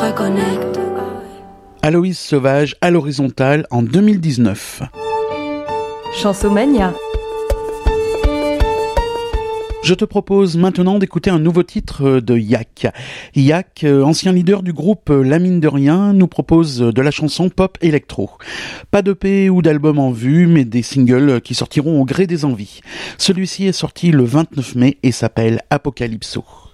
reconnecte. Aloïs Sauvage à l'horizontale en 2019. Chansomania. Je te propose maintenant d'écouter un nouveau titre de Yak. Yak, ancien leader du groupe La Mine de Rien, nous propose de la chanson pop électro. Pas d'EP ou d'album en vue, mais des singles qui sortiront au gré des envies. Celui-ci est sorti le 29 mai et s'appelle Apocalypso.